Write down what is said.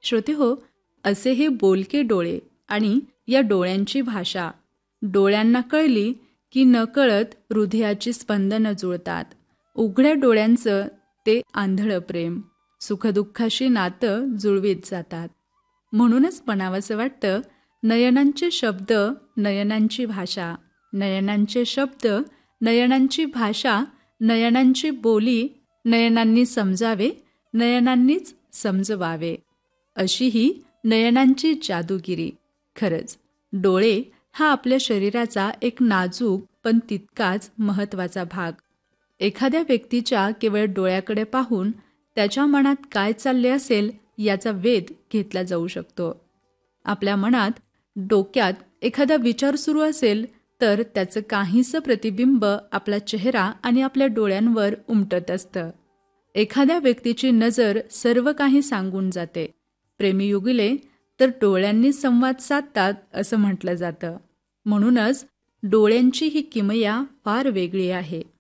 श्रोतेहो, असे हे बोलके डोळे आणि या डोळ्यांची भाषा. डोळ्यांना कळली की नकळत हृदयाची स्पंदनं जुळतात. उघड्या डोळ्यांचं ते आंधळं प्रेम सुखदुःखाशी नातं जुळवीत जातात. म्हणूनच म्हणावंसं वाटतं, नयनांचे शब्द, नयनांची भाषा. नयनांचे शब्द, नयनांची भाषा, नयनांची बोली नयनांनी समजावे, नयनांनीच समजवावे. अशी ही नयनांची जादूगिरी. खरंच, डोळे हा आपल्या शरीराचा एक नाजूक पण तितकाच महत्त्वाचा भाग. एखाद्या व्यक्तीच्या केवळ डोळ्याकडे पाहून त्याच्या मनात काय चालले असेल याचा वेध घेतला जाऊ शकतो. आपल्या मनात, डोक्यात एखादा विचार सुरू असेल तर त्याचं काहीसं प्रतिबिंब आपला चेहरा आणि आपल्या डोळ्यांवर उमटत असतं. एखाद्या व्यक्तीची नजर सर्व काही सांगून जाते. प्रेमीयुगुले तर डोळ्यांनी संवाद साधतात असं म्हटलं जातं. म्हणूनच डोळ्यांची ही किमया फार वेगळी आहे.